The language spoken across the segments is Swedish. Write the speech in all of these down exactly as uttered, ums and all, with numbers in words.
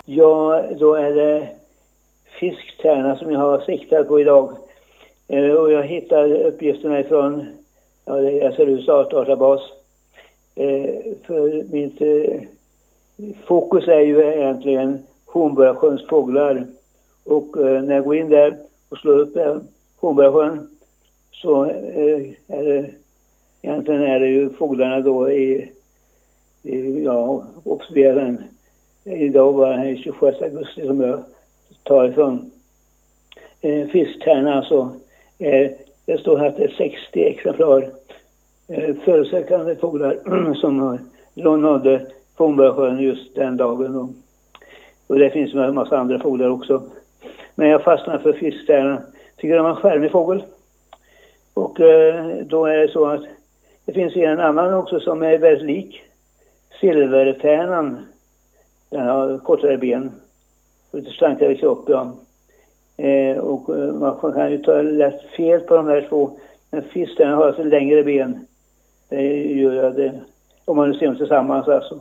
Ja, då är det fisktärna som jag har siktat på idag. Eh, och jag hittar uppgifterna ifrån ja, det är S R U:s databas. Eh, för mitt eh, fokus är ju egentligen Hornborgasjöns fåglar. Och eh, när jag går in där och slår upp eh, Hornborgasjön så eh, är det egentligen är det ju fåglarna då i, i ja, observera den. Idag var det tjugosjätte augusti som jag tar ifrån. Eh, fisktärna alltså. Eh, det står här att det är sextio exemplar eh, försökande fåglar som nådde Hornborgasjön just den dagen. Då. Och det finns en massa andra fåglar också. Men jag fastnar för fisktärna. Tycker de är en skärmig fågel. Och eh, då är det så att det finns en annan också som är väldigt lik. Silvertärnan. Den har kortare ben. Lite slankare i kropp, ja. Eh, och eh, man kan ju ta lätt fel på de här två. Men fiskarna har alltså längre ben. Det gör det. Om man nu ser dem tillsammans alltså.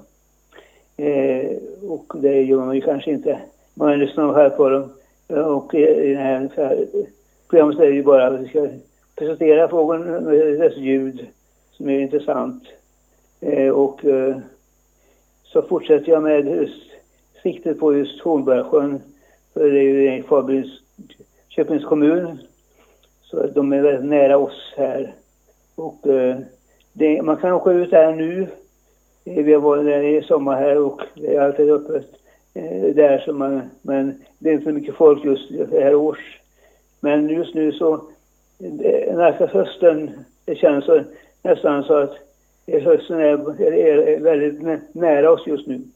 Eh, och det gör man ju kanske inte. Man lyssnar här på dem. Och i det här, här programmet är det ju bara att vi ska presentera fågeln med dess ljud som är intressant. Eh, och eh, så fortsätter jag med just siktet på just Hornborgasjön. För det är ju Fabrins Köpings kommun. Så de är väldigt nära oss här. Och eh, det, man kan åka ut här nu. Vi har varit där i sommar här och det är alltid öppet eh, där. Så man, men det är inte så mycket folk just det här års. Men just nu så närmast hösten, det känns så, nästan så att hösten är, är, är väldigt nära oss just nu.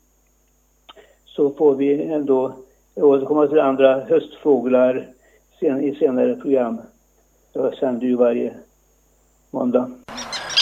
Så får vi ändå återkomma till andra höstfåglar sen, i senare program. Jag sänder ju varje måndag.